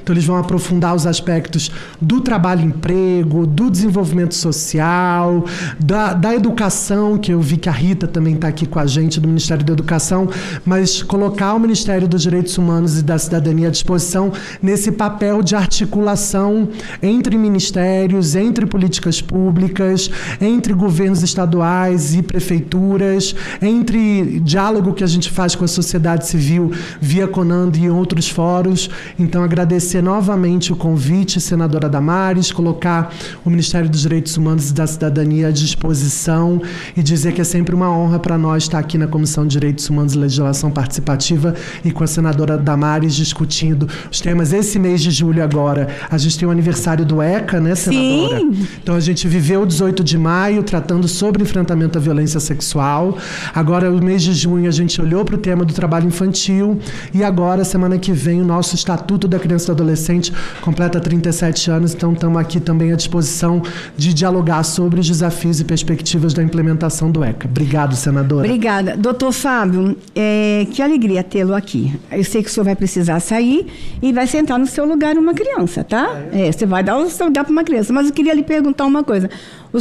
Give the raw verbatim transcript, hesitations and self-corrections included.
Então, eles vão aprofundar os aspectos do trabalho e emprego, do desenvolvimento social, da, da educação, que eu vi que a Rita também está aqui com a gente, do Ministério da Educação, mas colocar o Ministério dos Direitos Humanos e da Cidadania à disposição nesse papel de articulação entre ministérios, entre políticas públicas, entre governos estaduais e prefeituras, entre diálogo que a gente faz com a sociedade civil via CONANDO e outros fóruns. Então, agradecer novamente o convite, senadora Damares, colocar o Ministério dos Direitos Humanos e da Cidadania à disposição e dizer que é sempre uma honra para nós estar aqui na Comissão de Direitos Humanos e Legislação Participativa e com a senadora Damares discutindo os temas. Esse mês de julho agora, a gente tem o aniversário do ECA, né, senadora? Sim. Então, a gente viveu o dezoito de maio tratando sobre enfrentamento à violência sexual. Agora, o mês de junho, a gente olhou para o tema do trabalho infantil e agora, semana que vem, o nosso Estatuto da Criança e do Adolescente completa trinta e sete anos, então estamos aqui também à disposição de dialogar sobre os desafios e perspectivas da implementação do ECA. Obrigado, senadora. Obrigada. Doutor Fábio, é, que alegria tê-lo aqui. Eu sei que o senhor vai precisar sair e vai sentar no seu lugar uma criança, tá? É, você vai dar o seu lugar para uma criança, mas eu queria lhe perguntar uma coisa. O